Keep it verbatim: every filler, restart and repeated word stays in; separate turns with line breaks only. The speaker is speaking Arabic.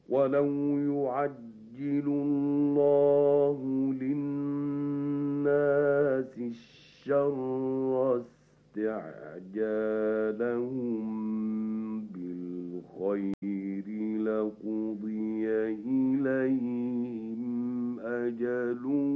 ولو يعجل الله للناس الشر استعجالهم بالخير لقضي إليهم أجلهم